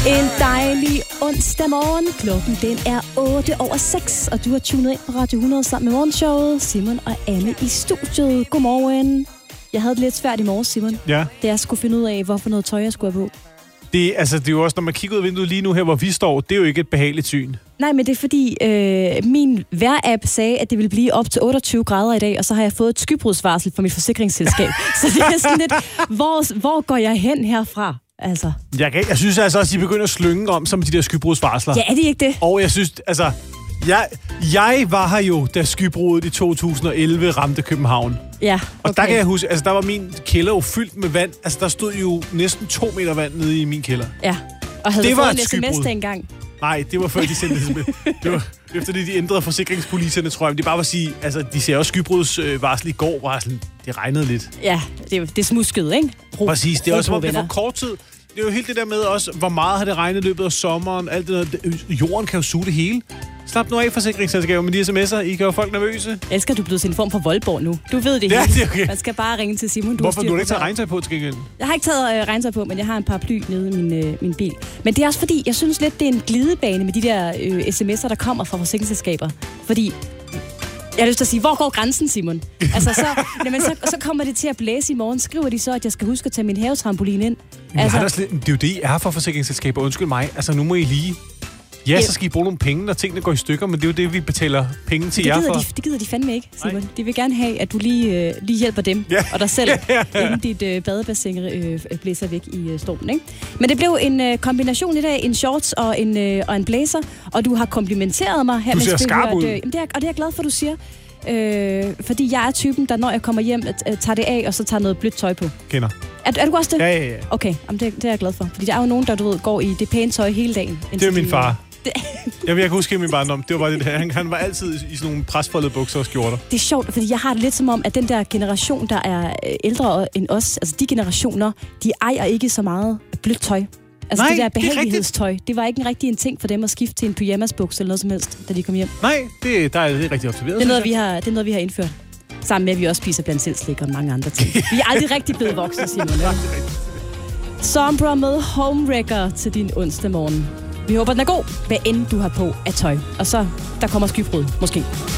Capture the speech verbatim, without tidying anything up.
En dejlig onsdag morgen. Klokken den er otte over seks, og du har tunet ind på Radio hundrede sammen med morgenshowet. Simon og Anne i studiet. Godmorgen. Jeg havde det lidt svært i morges, Simon. Ja. Da jeg skulle finde ud af, hvorfor noget tøj jeg skulle have på. Det, altså, det er jo også, når man kigger ud af vinduet lige nu her, hvor vi står, det er jo ikke et behageligt syn. Nej, men det er fordi, øh, min vejr-app sagde, at det ville blive op til otteogtyve grader i dag, og så har jeg fået et skybrudsvarsel fra mit forsikringsselskab. Så det er sådan lidt, hvor, hvor går jeg hen herfra? Altså. Jeg, kan, jeg synes altså også, at de begynder at slynge om som de der skybrudsvarsler. Ja, er det ikke det? Og jeg synes, altså, jeg, jeg var her jo, da skybruddet i to tusind og elleve ramte København. Ja, okay. Og der kan jeg huske, altså der var min kælder jo fyldt med vand. Altså der stod jo næsten to meter vand nede i min kælder. Ja, og havde det du var fået en skybrud. sms dengang? Nej, det var før de sendte sms. Det var efter det, de ændrede forsikringspoliserne, tror jeg. De bare var sige, altså de ser også skybrudsvarsel i går, hvor sådan, det regnede lidt. Ja, det, det smuskede, ikke? Ro, Præcis, det er også, ro, som om det er for kort tid. Det er jo helt det der med også, hvor meget har det regnet i løbet af sommeren, alt det der. Jorden kan jo suge det hele. Slap nu af, forsikringsselskaber, med de sms'er. I gør folk nervøse. Jeg elsker, at du er blevet til en form for Voldborg nu. Du ved det ja, hele. Det er okay. Man skal bare ringe til Simon. Du Hvorfor har du ikke taget regntøj på til gengæld? Jeg har ikke taget øh, regntøj på, men jeg har en paraply nede i min, øh, min bil. Men det er også fordi, jeg synes lidt, det er en glidebane med de der øh, sms'er, der kommer fra forsikringsselskaber. Fordi jeg har lyst til at sige, hvor går grænsen, Simon? Altså, så, jamen, så, så kommer det til at blæse i morgen. Skriver de så, at jeg skal huske at tage min havetrampolin ind? Altså, det er jo det, I er for forsikringsselskaber. Undskyld mig. Altså, nu må I lige... Ja, så skal I bruge nogle penge, når tingene går i stykker, men det er jo det, vi betaler penge til jer for. De, det gider de fandme ikke, Simon. Nej. De vil gerne have, at du lige, øh, lige hjælper dem ja. og dig selv, ja, ja, ja. inden dit øh, badebassin øh, blæser væk i øh, stormen, ikke? Men det blev en øh, kombination i dag, en shorts og en, øh, og en blazer, og du har komplimenteret mig her. Du ser skarp ud. Øh, jamen det er, og det er jeg glad for, du siger. Øh, fordi jeg er typen, der når jeg kommer hjem, at, tager det af, og så tager noget blødt tøj på. Kender. Er, er du også det? Ja, ja, ja. Okay, jamen det, det er jeg glad for. Fordi der er jo nogen, der du ved, går i det pæne tøj hele dagen. Det er min far. Det... Jeg vil ikke huske min barndom. Det var bare det der. Han, han var altid i sådan nogle presfoldede bukser og skjorter. Det er sjovt, fordi jeg har det lidt som om, at den der generation, der er ældre end os, altså de generationer, de ejer ikke så meget blødt tøj. Altså Nej, det der det behagelighedsstøj, det, det var ikke en rigtig en ting for dem at skifte til en pyjamasbukse eller noget som helst, da de kom hjem. Nej, det, der er det rigtig observeret. Det er noget, vi har, det er noget, vi har indført. Sammen med, at vi også spiser blandt selv slik og mange andre ting. Vi er aldrig rigtig blevet voksne, Simon. Sombra med Homewrecker til din onsdag morgen. Vi håber, den er god, hvad end du har på af tøj. Og så, der kommer skybrud, måske.